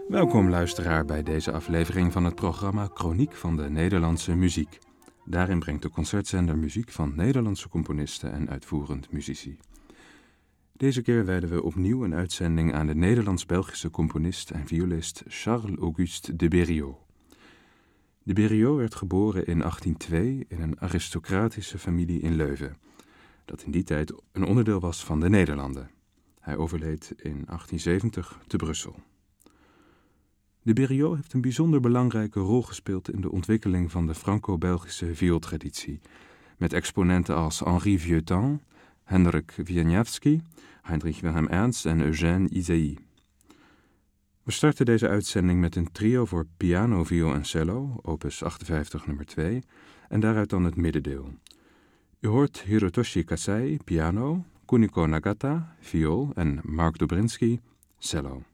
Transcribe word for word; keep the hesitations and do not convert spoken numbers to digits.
Welkom luisteraar bij deze aflevering van het programma Chroniek van de Nederlandse Muziek. Daarin brengt de concertzender muziek van Nederlandse componisten en uitvoerend muzici. Deze keer wijden we opnieuw een uitzending aan de Nederlands-Belgische componist en violist Charles-Auguste de Berriot. De Berriot werd geboren in achttien twee in een aristocratische familie in Leuven, dat in die tijd een onderdeel was van de Nederlanden. Hij overleed in achttien zeventig te Brussel. De Berriot heeft een bijzonder belangrijke rol gespeeld in de ontwikkeling van de Franco-Belgische viooltraditie, met exponenten als Henri Vieuxtemps, Hendrik Wieniawski, Heinrich Wilhelm Ernst en Eugène Ysaÿe. We starten deze uitzending met een trio voor piano, viool en cello, opus achtenvijftig nummer twee, en daaruit dan het middendeel. U hoort Hirotoshi Kasai, piano, Kuniko Nagata, viool en Mark Dobrinski, cello.